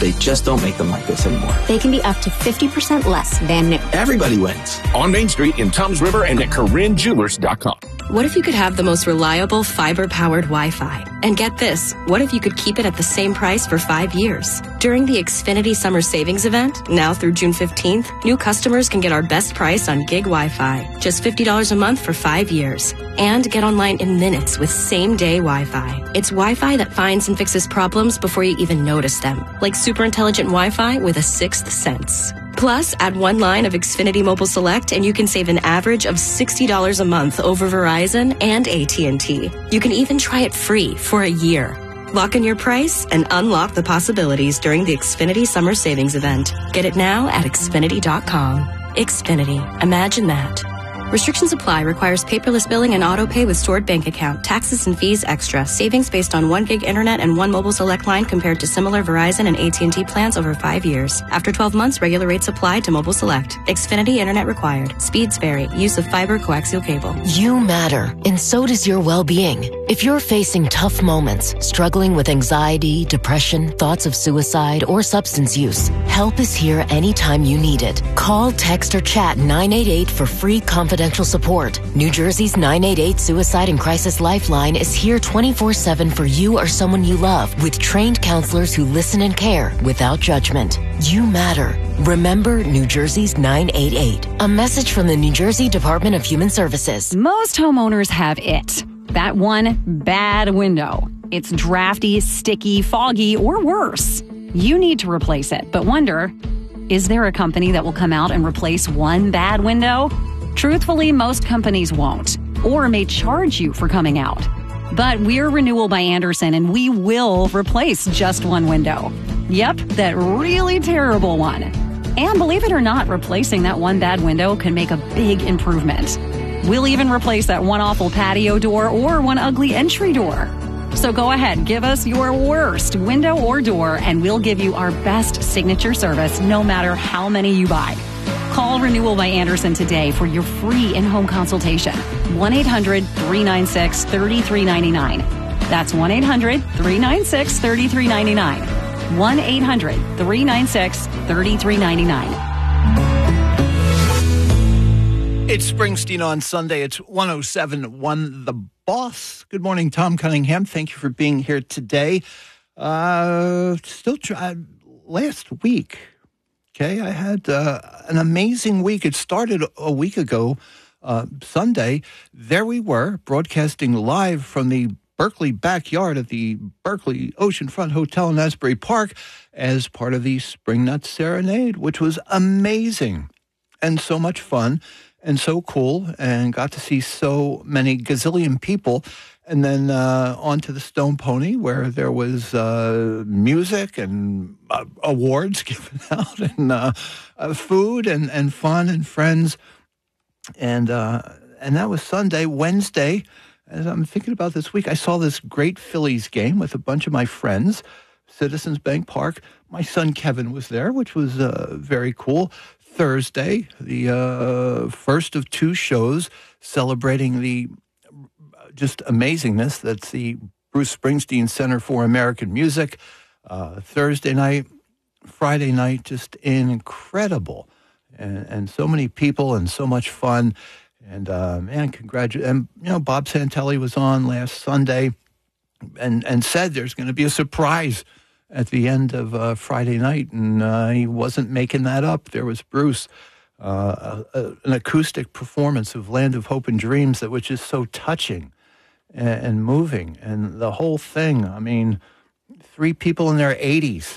They just don't make them like this anymore. They can be up to 50% less than new. Everybody wins. On Main Street in Toms River and at CorinneJewelers.com. What if you could have the most reliable fiber-powered Wi-Fi? And get this, what if you could keep it at the same price for 5 years? During the Xfinity Summer Savings Event, now through June 15th, new customers can get our best price on gig Wi-Fi, just $50 a month for 5 years. And get online in minutes with same-day Wi-Fi. It's Wi-Fi that finds and fixes problems before you even notice them, like super intelligent Wi-Fi with a sixth sense. Plus, add one line of Xfinity Mobile Select and you can save an average of $60 a month over Verizon and AT&T. You can even try it free for a year. Lock in your price and unlock the possibilities during the Xfinity Summer Savings Event. Get it now at Xfinity.com. Xfinity. Imagine that. Restrictions apply. Requires paperless billing and auto pay with stored bank account. Taxes and fees extra. Savings based on 1 gig internet and 1 mobile select line compared to similar Verizon and AT&T plans over 5 years. After 12 months, regular rates apply to mobile select. Xfinity internet required. Speeds vary. Use of fiber coaxial cable. You matter, and so does your well-being. If you're facing tough moments, struggling with anxiety, depression, thoughts of suicide, or substance use, help is here anytime you need it. Call, text, or chat 988 for free confidential support. New Jersey's 988 Suicide and Crisis Lifeline is here 24/7 for you or someone you love, with trained counselors who listen and care without judgment. You matter. Remember New Jersey's 988. A message from the New Jersey Department of Human Services. Most homeowners have it. That one bad window. It's drafty, sticky, foggy, or worse. You need to replace it, but wonder, is there a company that will come out and replace one bad window? Truthfully, most companies won't, or may charge you for coming out. But we're Renewal by Andersen, and we will replace just one window. Yep, that really terrible one. And believe it or not, replacing that one bad window can make a big improvement. We'll even replace that one awful patio door or one ugly entry door. So go ahead, give us your worst window or door, and we'll give you our best signature service no matter how many you buy. Call Renewal by Andersen today for your free in-home consultation. 1-800-396-3399. That's 1-800-396-3399. 1-800-396-3399. It's Springsteen on Sunday. It's 107.1 The Boss. Good morning, Tom Cunningham. Thank you for being here today. Last week, okay, I had an amazing week. It started a week ago, Sunday. There we were, broadcasting live from the Berkeley backyard at the Berkeley Oceanfront Hotel in Asbury Park as part of the Spring Nut Serenade, which was amazing and so much fun and so cool, and got to see so many gazillion people. And then on to the Stone Pony, where there was music and awards given out, and food and fun and friends. And that was Sunday. Wednesday, as I'm thinking about this week, I saw this great Phillies game with a bunch of my friends, Citizens Bank Park. My son Kevin was there, which was very cool. Thursday, the first of two shows celebrating the just amazingness that's the Bruce Springsteen Center for American Music. Thursday night, Friday night, just incredible. And so many people and so much fun. And, man, congratulations. And, Bob Santelli was on last Sunday and said there's going to be a surprise at the end of Friday night. And he wasn't making that up. There was Bruce, an acoustic performance of Land of Hope and Dreams that was just so touching and moving. And the whole thing, I mean, three people in their 80s,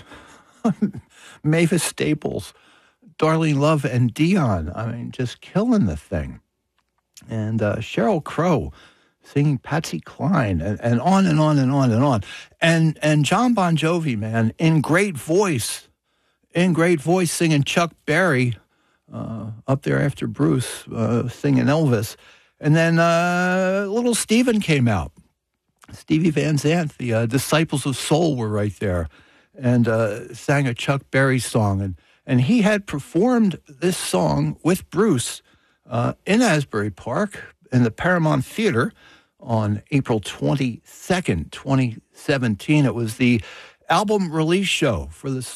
Mavis Staples, Darlene Love, and Dion, I mean, just killing the thing. And Sheryl Crow singing Patsy Cline, and on and on and on and on. And John Bon Jovi, man, in great voice, singing Chuck Berry up there after Bruce, singing Elvis. And then little Steven came out. Stevie Van Zandt, the Disciples of Soul were right there, and sang a Chuck Berry song. And he had performed this song with Bruce in Asbury Park in the Paramount Theater on April 22nd, 2017. It was the album release show for the